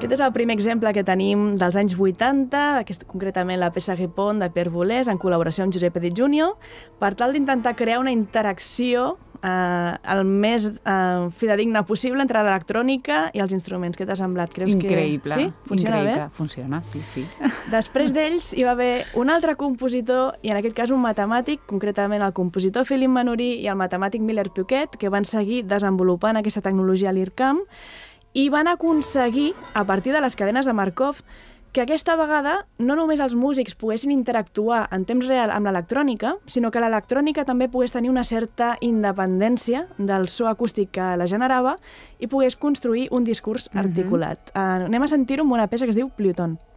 Aquest és el primer exemple que tenim dels anys 80, concretament la peça Répond de Pierre Boulez, en col·laboració amb Josep Edith Jr., per tal d'intentar crear una interacció el més fidedigna possible entre l'electrònica i els instruments. Què t'ha semblat? Creus increïble, que... Sí? Funciona increïble. bé? Funciona, sí, sí. Després d'ells hi va haver un altre compositor, i en aquest cas un matemàtic, concretament el compositor Philippe Manoury i el matemàtic Miller Piquet, que van seguir desenvolupant aquesta tecnologia a l'IRCAM i van aconseguir, a partir de les cadenes de Markov, que aquesta vegada no només els músics poguessin interactuar en temps real amb l'electrònica, sinó que l'electrònica també pogués tenir una certa independència del so acústic que la generava i pogués construir un discurs articulat. Anem a sentir-ho amb una peça que es diu Pluton.